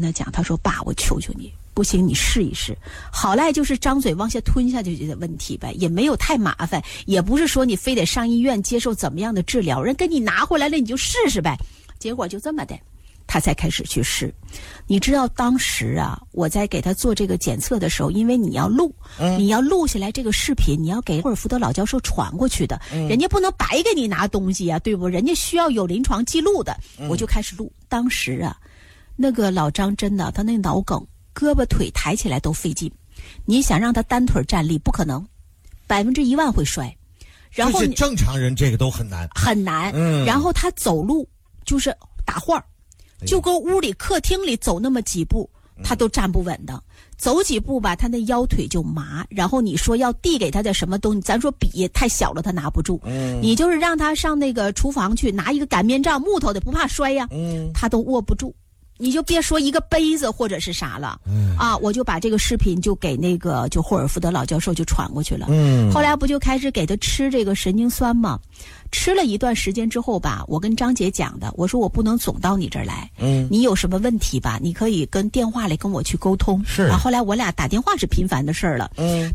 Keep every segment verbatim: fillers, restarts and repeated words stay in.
跟他讲，他说爸，我求求你，不行你试一试。好赖就是张嘴往下吞下去的问题呗，也没有太麻烦，也不是说你非得上医院接受怎么样的治疗，人给你拿回来了你就试试呗。结果就这么的，他才开始去试。你知道当时啊，我在给他做这个检测的时候，因为你要录、嗯、你要录下来这个视频，你要给霍尔福德老教授传过去的、嗯、人家不能白给你拿东西啊，对不？人家需要有临床记录的、嗯、我就开始录。当时啊，那个老张真的他那脑梗，胳膊腿抬起来都费劲，你想让他单腿站立不可能，百分之一万会摔。然后就是正常人这个都很难很难、嗯、然后他走路就是打晃，就跟屋里客厅里走那么几步他都站不稳的，走几步吧他那腰腿就麻，然后你说要递给他的什么东西，咱说笔太小了他拿不住、嗯、你就是让他上那个厨房去拿一个擀面杖木头的不怕摔呀、嗯、他都握不住，你就别说一个杯子或者是啥了、嗯、啊！我就把这个视频就给那个就霍尔福德老教授就传过去了。嗯，后来不就开始给他吃这个神经酸吗？吃了一段时间之后吧，我跟张姐讲的，我说我不能总到你这儿来，嗯，你有什么问题吧，你可以跟电话里跟我去沟通。是啊，后来我俩打电话是频繁的事儿了。嗯，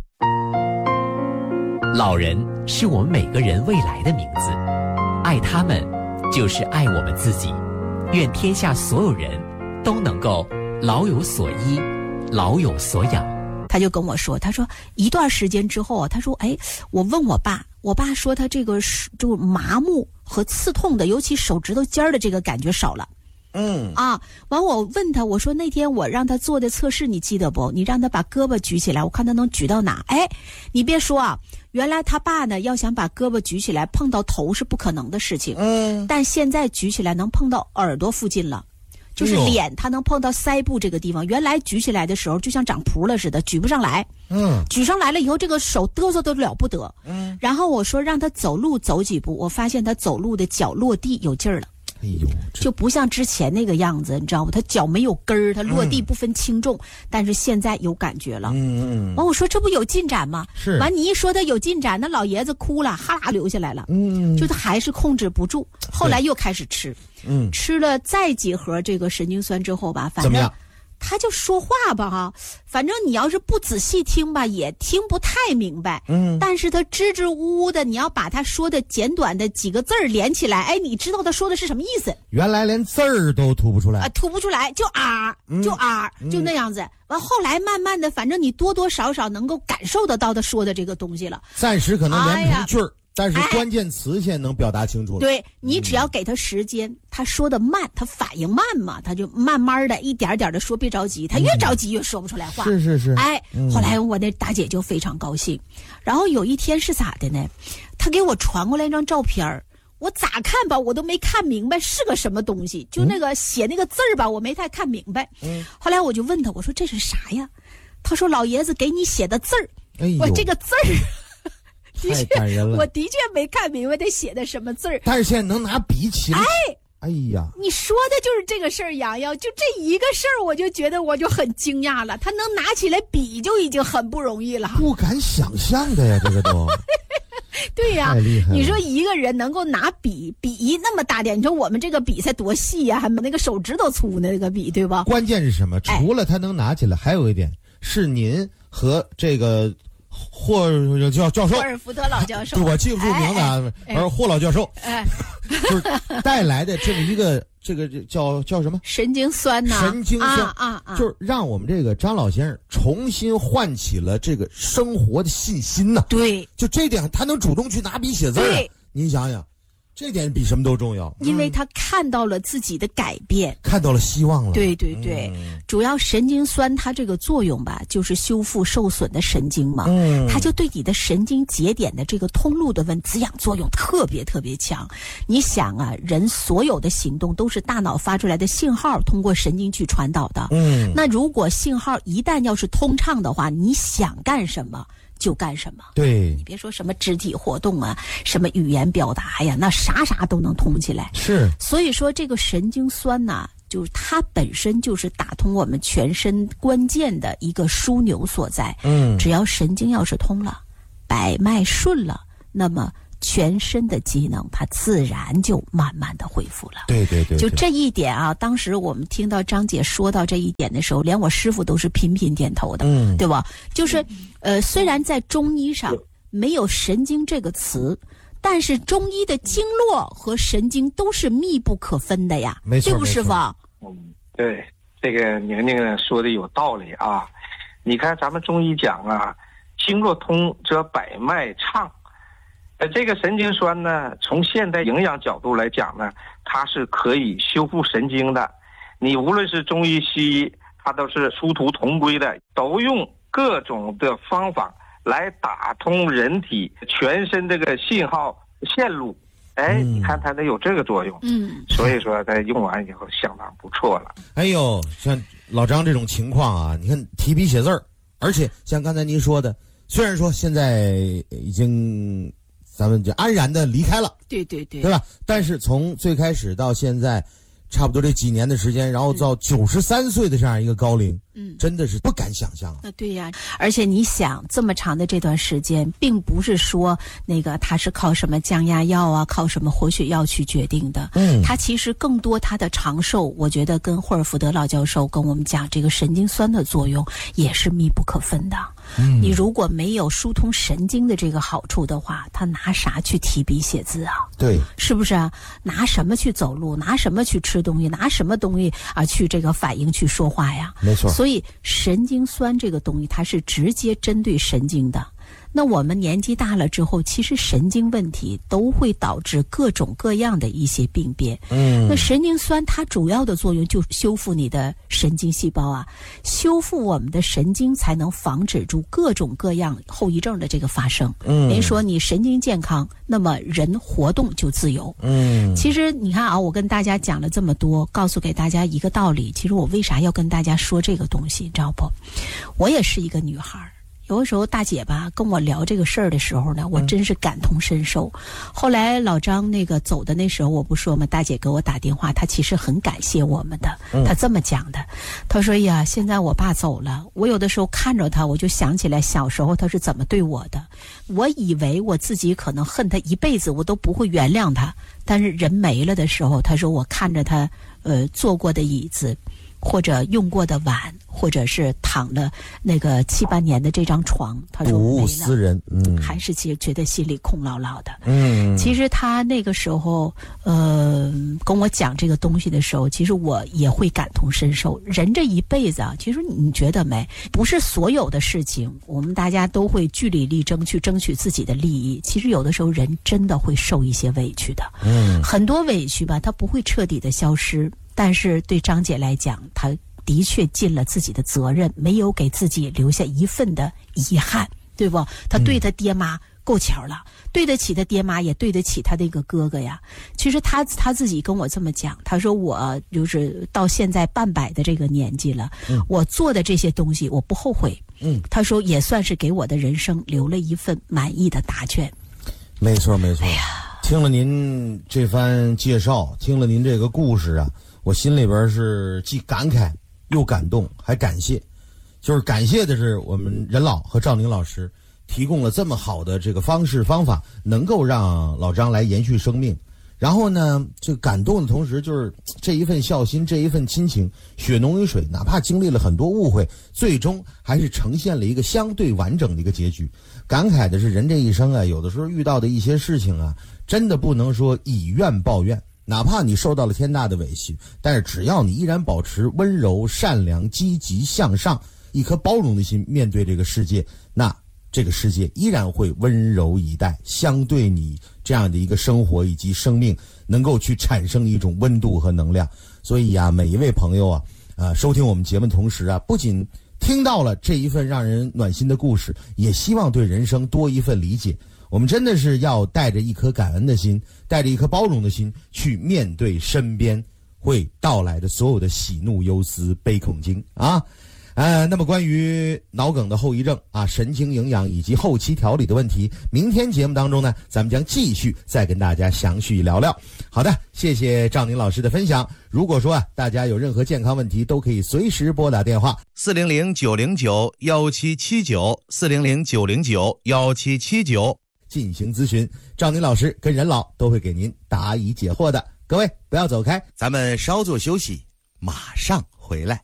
老人是我们每个人未来的名字，爱他们就是爱我们自己。愿天下所有人都能够老有所依，老有所养。 他就跟我说，他说一段时间之后啊，他说哎，我问我爸，我爸说他这个就麻木和刺痛的，尤其手指头尖的这个感觉少了。嗯啊，完我问他，我说那天我让他做的测试你记得不？你让他把胳膊举起来，我看他能举到哪？哎，你别说啊，原来他爸呢要想把胳膊举起来碰到头是不可能的事情。嗯，但现在举起来能碰到耳朵附近了。就是脸他能碰到腮部这个地方，原来举起来的时候就像长蹼了似的，举不上来。嗯，举上来了以后这个手嘚瑟都了不得。嗯，然后我说让他走路走几步，我发现他走路的脚落地有劲儿了。哎呦，就不像之前那个样子，你知道吗？他脚没有根儿，他落地不分轻重、嗯、但是现在有感觉了。嗯嗯。完我说这不有进展吗？是。完你一说他有进展，那老爷子哭了，哈啦流下来了。嗯，就他还是控制不住，后来又开始吃。嗯，吃了再几盒这个神经酸之后吧，反正他就说话吧哈，反正你要是不仔细听吧，也听不太明白。嗯，但是他支支吾吾的，你要把他说的简短的几个字儿连起来，哎，你知道他说的是什么意思？ 原来连字儿都吐不出来啊、呃， 吐不出来，就啊，就啊、嗯，就那样子。完后来慢慢的，反正你多多少少能够感受得到他说的这个东西了。 暂时可能连不成句儿。哎，但是关键词现在能表达清楚了。 对，你只要给他时间、嗯、他说的慢，他反应慢嘛，他就慢慢的一点点的说，别着急，他越着急越说不出来话。 是是是。 哎、嗯，后来我那大姐就非常高兴。然后有一天是咋的呢？他给我传过来一张照片，我咋看吧我都没看明白是个什么东西，就那个写那个字儿吧我没太看明白。嗯。后来我就问他，我说这是啥呀？他说老爷子给你写的字儿。哎呦，我这个字儿太感人了， 我的确没看明白他写的什么字儿， 但是现在能拿笔起来。哎，哎呀， 你说的就是这个事儿，洋洋，就这一个事儿，我就觉得我就很惊讶了。他能拿起来笔就已经很不容易了， 不敢想象的呀，这个都。 对呀、啊，你说一个人能够拿笔，笔那么大点，你说我们这个笔才多细呀、啊，还没那个手指头粗呢，那个笔，对吧？ 关键是什么？除了他能拿起来，还有一点是您和这个。霍教教授， 霍尔福德老教授， 我记不住名字啊，而、哎、霍老教授，哎，就是带来的这么一个这个叫叫什么神经酸呐、 啊，神经酸啊啊啊， 就是让我们这个张老先生重新唤起了这个生活的信心呐、啊。 对， 就这点，他能主动去拿笔写字、啊，您想想。这点比什么都重要， 因为他看到了自己的改变、嗯、 看到了希望了。 对对对、嗯、主要神经酸它这个作用吧，就是修复受损的神经嘛，嗯，它就对你的神经节点的这个通路的问滋养作用特别特别强。你想啊，人所有的行动都是大脑发出来的信号通过神经去传导的，嗯，那如果信号一旦要是通畅的话，你想干什么就干什么。 对， 你别说什么肢体活动啊，什么语言表达呀，那啥啥都能通起来。 是， 所以说这个神经酸呐、啊，就是它本身就是打通我们全身关键的一个枢纽所在。嗯，只要神经要是通了，百脉顺了，那么全身的机能它自然就慢慢的恢复了。 对对 对, 对， 就这一点啊，当时我们听到张姐说到这一点的时候，连我师傅都是频频点头的，嗯，对吧？就是呃，虽然在中医上没有神经这个词，但是中医的经络和神经都是密不可分的呀， 没错， 对不师傅？ 嗯，对，这个宁宁说的有道理啊。你看咱们中医讲啊，经络通则百脉畅。呃，这个神经酸呢，从现代营养角度来讲呢，它是可以修复神经的。你无论是中医西医，它都是殊途同归的，都用各种的方法来打通人体全身这个信号线路。哎，你看它得有这个作用。嗯，所以说它用完以后相当不错了。 哎呦，像老张这种情况啊，你看提笔写字儿，而且像刚才您说的，虽然说现在已经咱们就安然的离开了， 对对对， 对吧？但是从最开始到现在，差不多这几年的时间，然后到九十三岁的这样一个高龄，嗯，真的是不敢想象。 那对呀，而且你想这么长的这段时间，并不是说那个他是靠什么降压药啊，靠什么活血药去决定的。嗯，他其实更多他的长寿，我觉得跟霍尔福德老教授跟我们讲这个神经酸的作用也是密不可分的。嗯，你如果没有疏通神经的这个好处的话，他拿啥去提笔写字啊？ 对， 是不是啊？拿什么去走路？拿什么去吃东西？拿什么东西啊去这个反应去说话呀？ 没错。 所以神经酸这个东西，它是直接针对神经的。那我们年纪大了之后，其实神经问题都会导致各种各样的一些病变。嗯，那神经酸它主要的作用就是修复你的神经细胞啊，修复我们的神经，才能防止住各种各样后遗症的这个发生。嗯，人说你神经健康，那么人活动就自由。嗯，其实你看啊，我跟大家讲了这么多，告诉给大家一个道理。其实我为啥要跟大家说这个东西，你知道不？我也是一个女孩。有的时候大姐吧跟我聊这个事儿的时候呢，我真是感同身受。嗯、后来老张那个走的那时候，我不说吗？大姐给我打电话，她其实很感谢我们的。她这么讲的，她说呀，现在我爸走了，我有的时候看着他，我就想起来小时候他是怎么对我的。我以为我自己可能恨他一辈子，我都不会原谅他。但是人没了的时候，他说我看着他呃坐过的椅子，或者用过的碗，或者是躺了那个七八年的这张床，他说没了，睹物思人，嗯， 还是其实觉得心里空落落的。嗯，其实他那个时候，呃，跟我讲这个东西的时候，其实我也会感同身受。人这一辈子啊，其实你觉得没，不是所有的事情，我们大家都会据理力争去争取自己的利益。其实有的时候人真的会受一些委屈的。嗯，很多委屈吧，它不会彻底的消失。但是对张姐来讲，她的确尽了自己的责任，没有给自己留下一份的遗憾，对不？她对她爹妈够巧了，对得起她爹妈，也对得起她那个哥哥呀。其实她她自己跟我这么讲，她说我就是到现在半百的这个年纪了，嗯、我做的这些东西我不后悔。嗯，她说也算是给我的人生留了一份满意的答卷。 没错没错。哎呀，听了您这番介绍，听了您这个故事啊，我心里边是既感慨又感动，还感谢。就是感谢的是我们任老和赵宁老师提供了这么好的这个方式方法，能够让老张来延续生命。然后呢，这个感动的同时，就是这一份孝心，这一份亲情，血浓于水，哪怕经历了很多误会，最终还是呈现了一个相对完整的一个结局。感慨的是，人这一生啊，有的时候遇到的一些事情啊，真的不能说以怨报怨。哪怕你受到了天大的委屈，但是只要你依然保持温柔、善良、积极向上，一颗包容的心面对这个世界，那这个世界依然会温柔以待，相对你这样的一个生活以及生命能够去产生一种温度和能量。所以啊，每一位朋友啊，呃，收听我们节目的同时啊，不仅听到了这一份让人暖心的故事，也希望对人生多一份理解。我们真的是要带着一颗感恩的心，带着一颗包容的心去面对身边会到来的所有的喜怒忧思悲恐惊啊。呃，那么关于脑梗的后遗症啊、神经营养以及后期调理的问题，明天节目当中呢，咱们将继续再跟大家详细聊聊。好的，谢谢赵宁老师的分享。如果说啊，大家有任何健康问题，都可以随时拨打电话四零零九零九幺七七九四零零九零九幺七七九。 进行咨询。赵宁老师跟任老都会给您答疑解惑的。各位不要走开，咱们稍作休息，马上回来。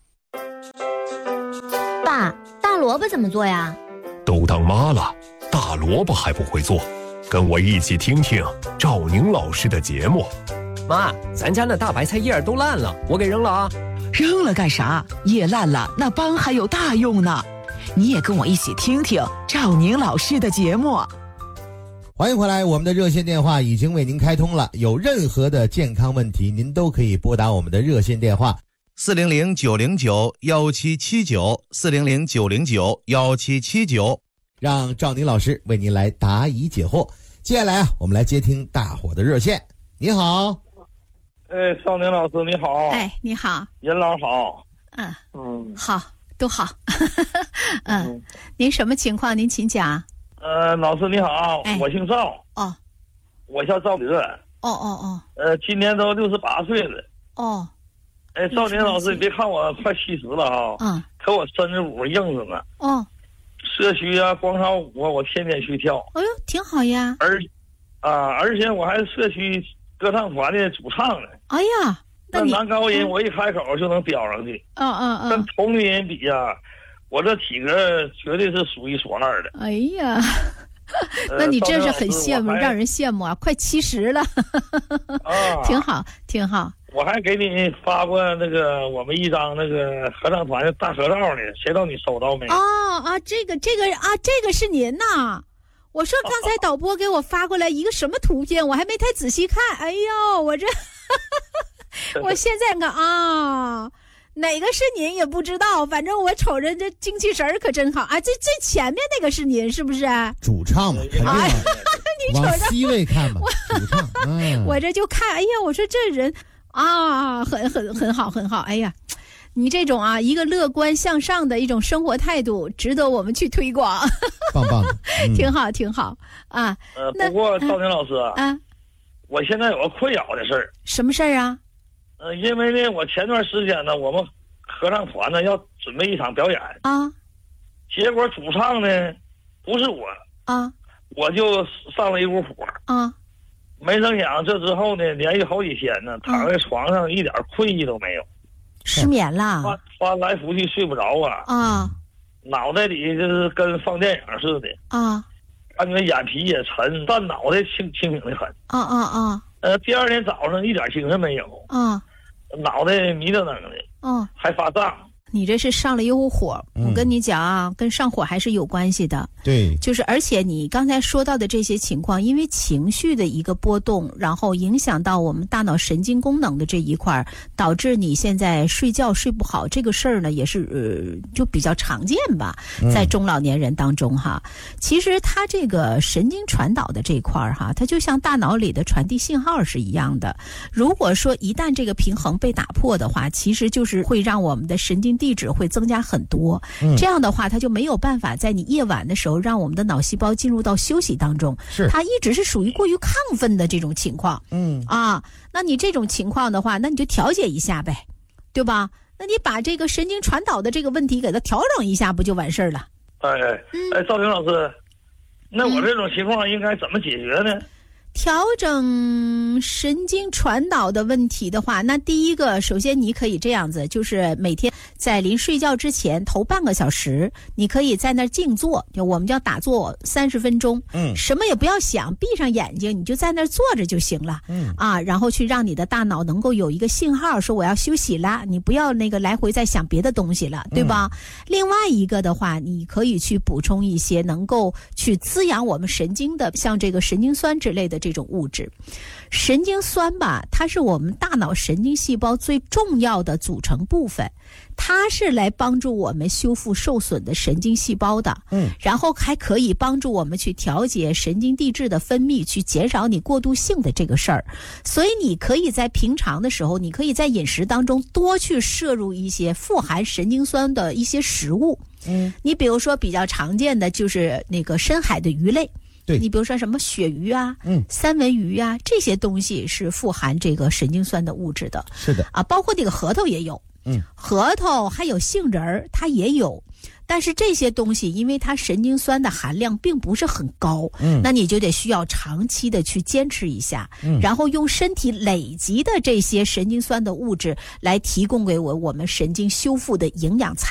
爸，大萝卜怎么做呀？ 都当妈了，大萝卜还不会做？跟我一起听听赵宁老师的节目。 妈，咱家那大白菜叶都烂了，我给扔了啊。 扔了干啥？叶烂了，那帮还有大用呢。你也跟我一起听听赵宁老师的节目。 欢迎回来，我们的热线电话已经为您开通了，有任何的健康问题，您都可以拨打我们的热线电话四零零九零九幺七七九四零零九零九幺七七九，让赵宁老师为您来答疑解惑。接下来啊，我们来接听大伙的热线。你好， 哎，赵宁老师你好。 哎，你好， 任老好。 嗯嗯， 好，都好。嗯，嗯您什么情况？您请讲。 呃，老师你好， 哎、 我姓赵。 哦， 我叫赵德。 哦哦哦。 呃，今年都六十八岁了。 哦。 哎，赵宁老师，你别看我快七十了哈， 嗯， 可我身子骨硬着呢。 哦。 社区啊，广场舞啊，我天天去跳。 哎呦，挺好呀。 而啊，而且我还是社区歌唱团的主唱呢。 哎呀，那你男高音我一开口就能飙上去。 嗯嗯嗯。 跟同龄人比呀、啊，我这体格绝对是数一数二的。 哎呀，那你真是很羡慕，让人羡慕啊！快七十了， 啊， 挺好，挺好。 我还给你发过那个我们一张那个合唱团的大合照呢，谁知道你收到没？ 哦啊，这个这个啊，这个是您呐！我说刚才导播给我发过来一个什么图片，我还没太仔细看。哎呦，我这，我现在看啊。哪个是您也不知道，反正我瞅着这精气神儿可真好啊！最最前面那个是您是不是？ 主唱嘛，肯定、啊。 你瞅着， 往 C 位看吧，主唱。嗯、 我这就看，哎呀，我说这人啊，很很很好，很好。哎呀，你这种啊，一个乐观向上的一种生活态度，值得我们去推广。 棒棒的，嗯、 挺好，挺好啊。 呃，不过赵宁老师啊， 啊， 我现在有个困扰的事儿。 什么事儿啊？ 呃，因为呢，我前段时间呢，我们合唱团呢要准备一场表演啊， 结果主唱呢不是我啊， 我就上了一股火啊， 没成想这之后呢，连续好几天呢，躺在床上一点困意都没有， 失眠了， 翻翻来覆去睡不着啊啊， 脑袋里就是跟放电影似的啊， 感觉眼皮也沉，但脑袋清清醒的很啊啊啊， 呃，第二天早上一点精神没有啊。 脑袋迷瞪瞪的， 哦， 还发胀。 你这是上了一股火， 嗯、 我跟你讲啊，跟上火还是有关系的。 对， 就是而且你刚才说到的这些情况，因为情绪的一个波动，然后影响到我们大脑神经功能的这一块，导致你现在睡觉睡不好，这个事儿呢也是呃就比较常见吧，在中老年人当中哈。嗯、其实它这个神经传导的这一块哈，它就像大脑里的传递信号是一样的。如果说一旦这个平衡被打破的话，其实就是会让我们的神经递质会增加很多，嗯、这样的话它就没有办法在你夜晚的时候让我们的脑细胞进入到休息当中， 是它一直是属于过于亢奋的这种情况。 嗯啊，那你这种情况的话，那你就调节一下呗，对吧？那你把这个神经传导的这个问题给它调整一下，不就完事儿了？ 哎哎哎，赵玲老师，那我这种情况应该怎么解决呢？嗯调整神经传导的问题的话，那第一个，首先你可以这样子，就是每天在临睡觉之前头半个小时，你可以在那儿静坐，就我们叫打坐三十分钟， 嗯， 什么也不要想，闭上眼睛，你就在那儿坐着就行了， 嗯啊，然后去让你的大脑能够有一个信号，说我要休息啦，你不要那个来回再想别的东西了，对吧？嗯、另外一个的话，你可以去补充一些能够去滋养我们神经的，像这个神经酸之类的这种物质。神经酸吧，它是我们大脑神经细胞最重要的组成部分，它是来帮助我们修复受损的神经细胞的， 嗯， 然后还可以帮助我们去调节神经递质的分泌，去减少你过度性的这个事儿。所以你可以在平常的时候，你可以在饮食当中多去摄入一些富含神经酸的一些食物， 嗯， 你比如说比较常见的就是那个深海的鱼类。 对， 你比如说什么鳕鱼啊， 嗯， 三文鱼啊，这些东西是富含这个神经酸的物质的。 是的啊，包括那个核桃也有嗯， 核桃还有杏仁儿，它也有。但是这些东西，因为它神经酸的含量并不是很高， 嗯， 那你就得需要长期的去坚持一下， 嗯， 然后用身体累积的这些神经酸的物质来提供给我我们神经修复的营养材